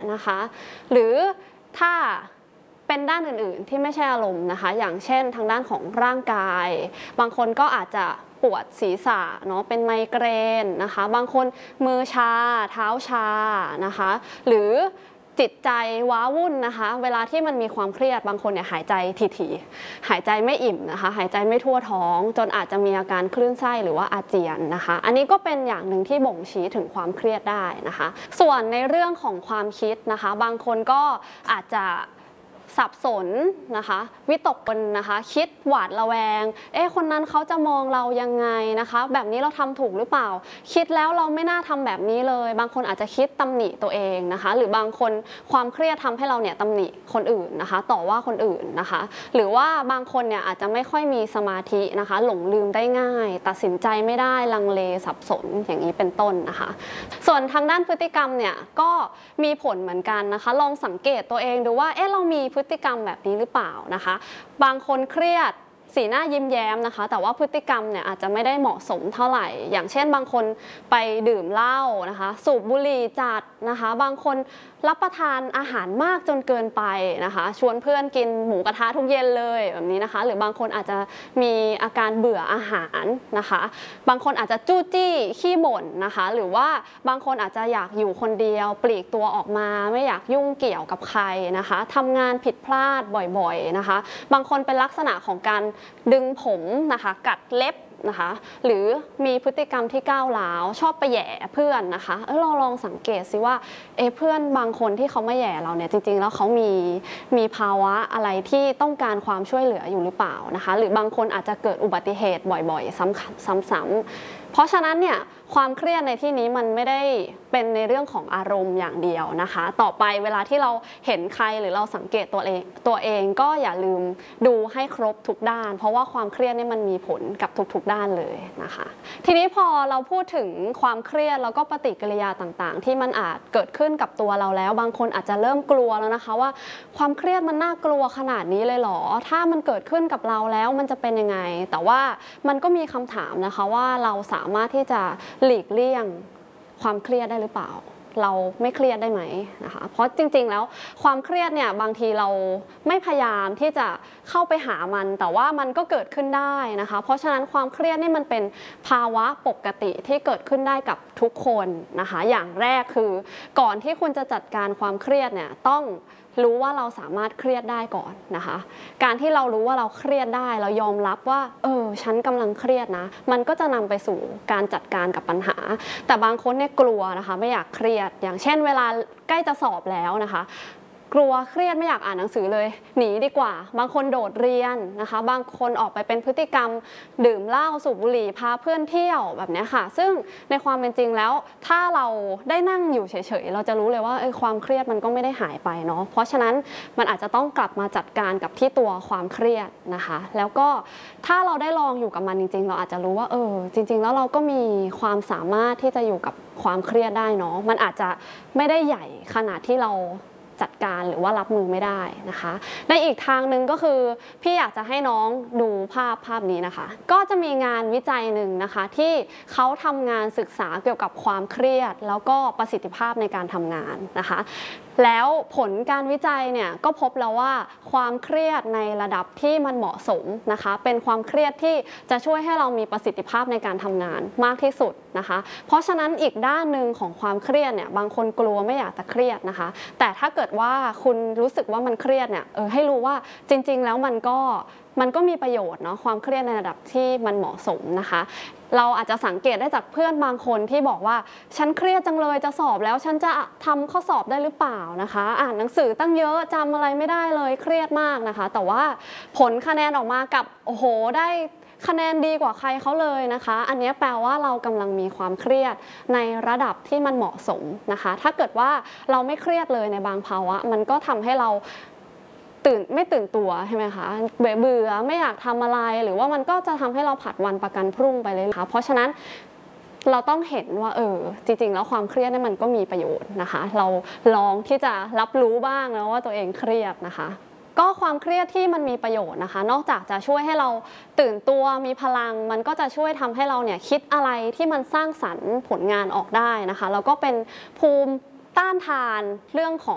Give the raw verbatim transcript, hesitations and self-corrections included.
นะคะหรือถ้าเป็นด้านอื่นๆที่ไม่ใช่อารมณ์นะคะอย่างเช่นทางด้านของร่างกายบางคนก็อาจจะปวดศีรษะเนาะเป็นไมเกรนนะคะบางคนมือชาเท้าชานะคะหรือจิตใจว้าวุ่นนะคะเวลาที่มันมีความเครียดบางคนเนี่ยหายใจถี่ๆหายใจไม่อิ่มนะคะหายใจไม่ทั่วท้องจนอาจจะมีอาการคลื่นไส้หรือว่าอาเจียนนะคะอันนี้ก็เป็นอย่างหนึ่งที่บ่งชี้ถึงความเครียดได้นะคะส่วนในเรื่องของความคิดนะคะบางคนก็อาจจะสับสนนะคะวิตกกังวลนะคะคิดหวาดระแวงเอ๊ะคนนั้นเขาจะมองเรายังไงนะคะแบบนี้เราทำถูกหรือเปล่าคิดแล้วเราไม่น่าทำแบบนี้เลยบางคนอาจจะคิดตำหนิตัวเองนะคะหรือบางคนความเครียดทำให้เราเนี่ยตำหนิคนอื่นนะคะต่อว่าคนอื่นนะคะหรือว่าบางคนเนี่ยอาจจะไม่ค่อยมีสมาธินะคะหลงลืมได้ง่ายตัดสินใจไม่ได้ลังเลสับสนอย่างนี้เป็นต้นนะคะส่วนทางด้านพฤติกรรมเนี่ยก็มีผลเหมือนกันนะคะลองสังเกตตัวเองดูว่าเอ๊ะเรามีพฤติกรรมแบบนี้หรือเปล่านะคะบางคนเครียดสีหน้ายิ้มแย้มนะคะแต่ว่าพฤติกรรมเนี่ยอาจจะไม่ได้เหมาะสมเท่าไหร่อย่างเช่นบางคนไปดื่มเหล้านะคะสูบบุหรี่จัดนะคะบางคนรับประทานอาหารมากจนเกินไปนะคะชวนเพื่อนกินหมูกระทะทุกเย็นเลยแบบนี้นะคะหรือบางคนอาจจะมีอาการเบื่ออาหารนะคะบางคนอาจจะจู้จี้ขี้บ่นนะคะหรือว่าบางคนอาจจะอยากอยู่คนเดียวปลีกตัวออกมาไม่อยากยุ่งเกี่ยวกับใครนะคะทำงานผิดพลาดบ่อยๆนะคะบางคนเป็นลักษณะของการดึงผมนะคะกัดเล็บนะคะหรือมีพฤติกรรมที่ก้าวร้าวชอบไปแหย่เพื่อนนะคะเออเราลองสังเกตสิว่าเอเพื่อนบางคนที่เขาไม่แหย่เราเนี่ยจริงๆแล้วเขามีมีภาวะอะไรที่ต้องการความช่วยเหลืออยู่หรือเปล่านะคะหรือบางคนอาจจะเกิดอุบัติเหตุบ่อยๆซ้ำๆเพราะฉะนั้นเนี่ยความเครียดในที่นี้มันไม่ได้เป็นในเรื่องของอารมณ์อย่างเดียวนะคะต่อไปเวลาที่เราเห็นใครหรือเราสังเกตตัวเองตัวเองก็อย่าลืมดูให้ครบทุกด้านเพราะว่าความเครียดนี่มันมีผลกับทุกๆด้านเลยนะคะทีนี้พอเราพูดถึงความเครียดแล้วก็ปฏิกิริยาต่างๆที่มันอาจเกิดขึ้นกับตัวเราแล้วบางคนอาจจะเริ่มกลัวแล้วนะคะว่าความเครียดมันน่ากลัวขนาดนี้เลยเหรอถ้ามันเกิดขึ้นกับเราแล้วมันจะเป็นยังไงแต่ว่ามันก็มีคำถามนะคะว่าเราสามารถที่จะหลีกเลี่ยงความเครียดได้หรือเปล่าเราไม่เครียดได้ไหมนะคะเพราะจริงๆแล้วความเครียดเนี่ยบางทีเราไม่พยายามที่จะเข้าไปหามันแต่ว่ามันก็เกิดขึ้นได้นะคะเพราะฉะนั้นความเครียดนี่มันเป็นภาวะปกติที่เกิดขึ้นได้กับทุกคนนะคะอย่างแรกคือก่อนที่คุณจะจัดการความเครียดเนี่ยต้องรู้ว่าเราสามารถเครียดได้ก่อนนะคะการที่เรารู้ว่าเราเครียดได้เรายอมรับว่าเออฉันกำลังเครียดนะมันก็จะนำไปสู่การจัดการกับปัญหาแต่บางคนเนี่ยกลัวนะคะไม่อยากเครียดอย่างเช่นเวลาใกล้จะสอบแล้วนะคะกลัวเครียดไม่อยากอ่านหนังสือเลยหนีดีกว่าบางคนโดดเรียนนะคะบางคนออกไปเป็นพฤติกรรมดื่มเหล้าสูบบุหรี่พาเพื่อนเที่ยวแบบนี้ค่ะซึ่งในความเป็นจริงแล้วถ้าเราได้นั่งอยู่เฉยๆเราจะรู้เลยว่าความเครียดมันก็ไม่ได้หายไปเนาะเพราะฉะนั้นมันอาจจะต้องกลับมาจัดการกับที่ตัวความเครียดนะคะแล้วก็ถ้าเราได้ลองอยู่กับมันจริงๆเราอาจจะรู้ว่าเออจริงๆแล้วเราก็มีความสามารถที่จะอยู่กับความเครียดได้เนาะมันอาจจะไม่ได้ใหญ่ขนาดที่เราจัดการหรือว่ารับมือไม่ได้นะคะในอีกทางหนึ่งก็คือพี่อยากจะให้น้องดูภาพภาพนี้นะคะก็จะมีงานวิจัยหนึ่งนะคะที่เขาทำงานศึกษาเกี่ยวกับความเครียดแล้วก็ประสิทธิภาพในการทำงานนะคะแล้วผลการวิจัยเนี่ยก็พบแล้วว่าความเครียดในระดับที่มันเหมาะสมนะคะเป็นความเครียดที่จะช่วยให้เรามีประสิทธิภาพในการทำงานมากที่สุดนะคะเพราะฉะนั้นอีกด้านหนึ่งของความเครียดเนี่ยบางคนกลัวไม่อยากจะเครียดนะคะแต่ถ้าเกิดว่าคุณรู้สึกว่ามันเครียดเนี่ยเออให้รู้ว่าจริงๆแล้วมันก็มันก็มีประโยชน์เนาะความเครียดในระดับที่มันเหมาะสมนะคะเราอาจจะสังเกตได้จากเพื่อนบางคนที่บอกว่าฉันเครียดจังเลยจะสอบแล้วฉันจะทำข้อสอบได้หรือเปล่านะคะอ่านหนังสือตั้งเยอะจำอะไรไม่ได้เลยเครียดมากนะคะแต่ว่าผลคะแนนออกมากับโอ้โหได้คะแนนดีกว่าใครเขาเลยนะคะอันนี้แปลว่าเรากำลังมีความเครียดในระดับที่มันเหมาะสมนะคะถ้าเกิดว่าเราไม่เครียดเลยในบางภาวะมันก็ทำให้เราตื่นไม่ตื่นตัวใช่ไหมคะเบื่อเบื่อไม่อยากทำอะไรหรือว่ามันก็จะทำให้เราผัดวันประกันพรุ่งไปเลยนะคะเพราะฉะนั้นเราต้องเห็นว่าเออจริงๆแล้วความเครียดนี่มันก็มีประโยชน์นะคะเราลองที่จะรับรู้บ้างแล้วว่าตัวเองเครียดนะคะก็ความเครียดที่มันมีประโยชน์นะคะนอกจากจะช่วยให้เราตื่นตัวมีพลังมันก็จะช่วยทำให้เราเนี่ยคิดอะไรที่มันสร้างสรรค์ผลงานออกได้นะคะแล้วก็เป็นภูมิต้านทานเรื่องของ